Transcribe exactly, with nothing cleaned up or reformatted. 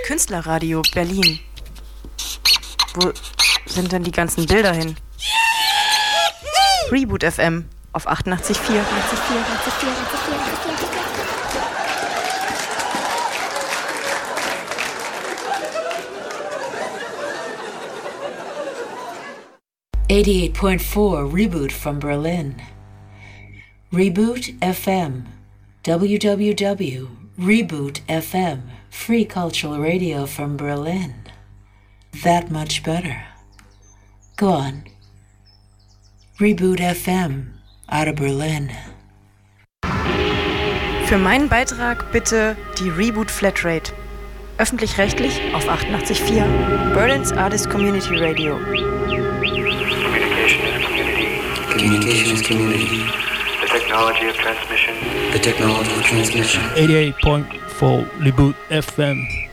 Künstlerradio Berlin. Wo sind denn die ganzen Bilder hin? Reboot F M auf achtundachtzig Komma vier. eighty-eight point four Reboot from Berlin. Reboot F M. w w w dot reboot f m. Free cultural radio from Berlin. That much better. Go on. Reboot F M out of Berlin. Für meinen Beitrag bitte die Reboot Flatrate. Öffentlich-rechtlich auf achtundachtzig Komma vier. Berlin's Artist Community Radio. Communication is community. Communication is community. The technology of transmission. The technology of transmission. eighty-eight point four Reboot F M.